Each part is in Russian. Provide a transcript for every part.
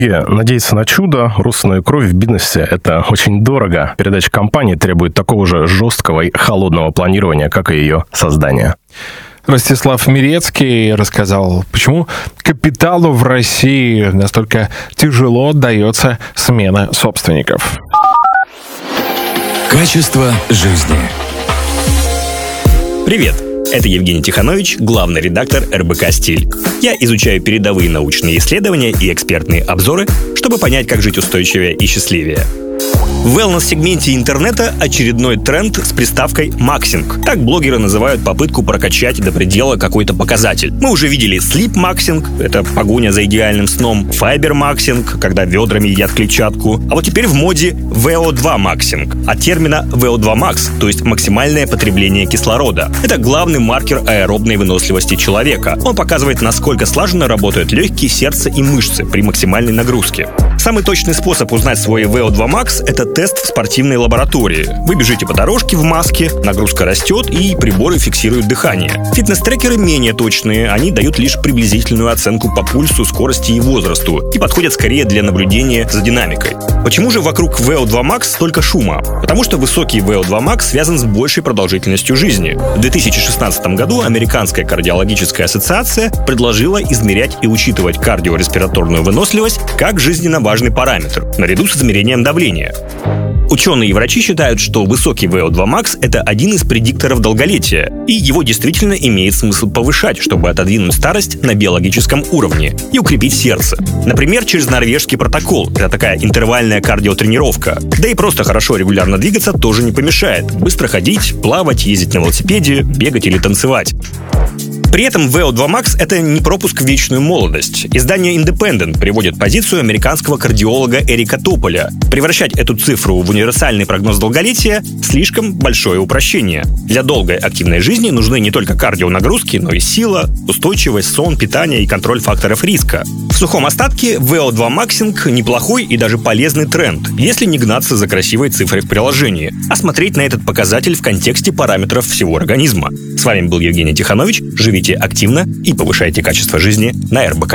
Надеяться на чудо, родственную кровь в бизнесе – это очень дорого. Передача компании требует такого же жесткого и холодного планирования, как и ее создание. Ростислав Мирецкий рассказал, почему капиталу в России настолько тяжело дается смена собственников. Качество жизни. Привет! Это Евгений Тиханович, главный редактор РБК «Стиль». Я изучаю передовые научные исследования и экспертные обзоры, чтобы понять, как жить устойчивее и счастливее. В wellness-сегменте интернета очередной тренд с приставкой «максинг». Так блогеры называют попытку прокачать до предела какой-то показатель. Мы уже видели sleep-максинг, это погоня за идеальным сном, fiber-максинг, когда ведрами едят клетчатку. А вот теперь в моде VO2-максинг, от термина VO2 max, то есть максимальное потребление кислорода. Это главный маркер аэробной выносливости человека. Он показывает, насколько слаженно работают легкие, сердце и мышцы при максимальной нагрузке. Самый точный способ узнать свой VO2 max – это тест в спортивной лаборатории. Вы бежите по дорожке в маске, нагрузка растет и приборы фиксируют дыхание. Фитнес-трекеры менее точные, они дают лишь приблизительную оценку по пульсу, скорости и возрасту и подходят скорее для наблюдения за динамикой. Почему же вокруг VO2 max столько шума? Потому что высокий VO2 max связан с большей продолжительностью жизни. В 2016 году Американская кардиологическая ассоциация предложила измерять и учитывать кардиореспираторную выносливость как жизненно важный параметр, наряду с измерением давления. Ученые и врачи считают, что высокий VO2 max – это один из предикторов долголетия, и его действительно имеет смысл повышать, чтобы отодвинуть старость на биологическом уровне и укрепить сердце. Например, через норвежский протокол – это такая интервальная кардиотренировка. Да и просто хорошо регулярно двигаться тоже не помешает. Быстро ходить, плавать, ездить на велосипеде, бегать или танцевать. При этом VO2 max – это не пропуск в вечную молодость. Издание Independent приводит позицию американского кардиолога Эрика Тополя. Превращать эту цифру в универсальный прогноз долголетия – слишком большое упрощение. Для долгой активной жизни нужны не только кардионагрузки, но и сила, устойчивость, сон, питание и контроль факторов риска. В сухом остатке VO2 максинг – неплохой и даже полезный тренд, если не гнаться за красивой цифрой в приложении, а смотреть на этот показатель в контексте параметров всего организма. С вами был Евгений Тиханович. Живите активно и повышайте качество жизни на РБК.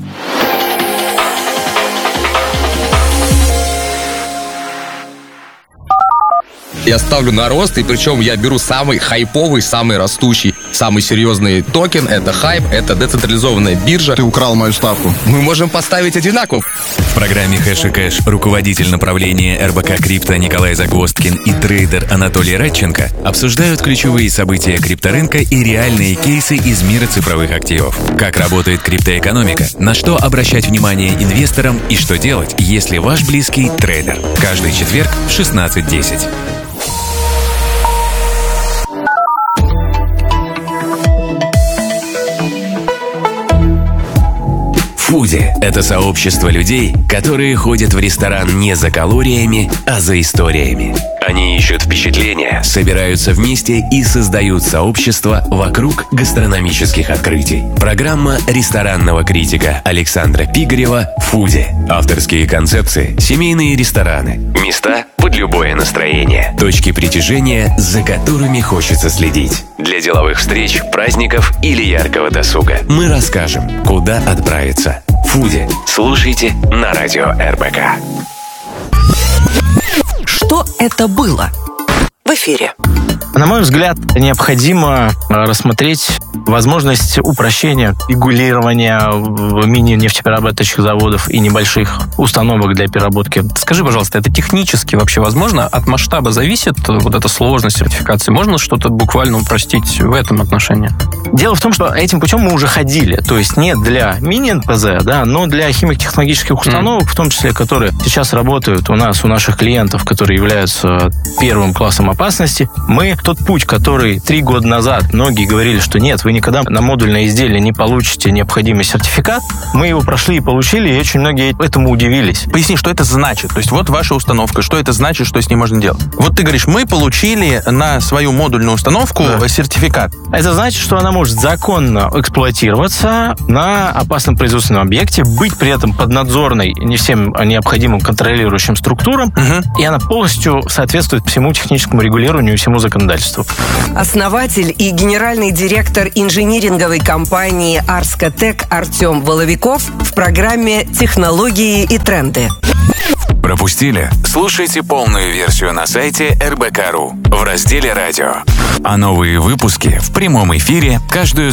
Я ставлю на рост, и причем я беру самый хайповый, самый растущий, самый серьезный токен. Это хайп, это децентрализованная биржа. Ты украл мою ставку. Мы можем поставить одинаково. В программе «Хэш и Кэш» руководитель направления РБК Крипто Николай Загвоздкин и трейдер Анатолий Радченко обсуждают ключевые события крипторынка и реальные кейсы из мира цифровых активов. Как работает криптоэкономика, на что обращать внимание инвесторам и что делать, если ваш близкий трейдер. Каждый четверг в 16:10. Фуди – это сообщество людей, которые ходят в ресторан не за калориями, а за историями. Они ищут впечатления, собираются вместе и создают сообщество вокруг гастрономических открытий. Программа ресторанного критика Александра Пигарева «Фуди». Авторские концепции, семейные рестораны, места под любое настроение, точки притяжения, за которыми хочется следить. Для деловых встреч, праздников или яркого досуга мы расскажем, куда отправиться. «Фуди». Слушайте на радио РБК. Что это было? В эфире. На мой взгляд, необходимо рассмотреть возможность упрощения регулирования мини-нефтеперерабатывающих заводов и небольших установок для переработки. Скажи, пожалуйста, это технически вообще возможно? От масштаба зависит вот эта сложность сертификации? Можно что-то буквально упростить в этом отношении? Дело в том, что этим путем мы уже ходили. То есть не для мини-НПЗ, да, но для химико-технологических установок, в том числе, которые сейчас работают у нас, у наших клиентов, которые являются первым классом опасности. Мы тот путь, который 3 года назад многие говорили, что нет, вы никогда на модульное изделие не получите необходимый сертификат, мы его прошли и получили, и очень многие этому удивились. Поясни, что это значит? То есть вот ваша установка, что это значит, что с ней можно делать? Вот ты говоришь, мы получили на свою модульную установку сертификат. Это значит, что она может законно эксплуатироваться на опасном производственном объекте, быть при этом поднадзорной не всем необходимым контролирующим структурам, и она полностью соответствует всему техническому регулированию и всему законодательству. Основатель и генеральный директор инжиниринговой компании «Арскотек» Артем Воловиков в программе «Технологии и тренды». Пропустили? Слушайте полную версию на сайте РБК.ру в разделе «Радио». А новые выпуски в прямом эфире каждую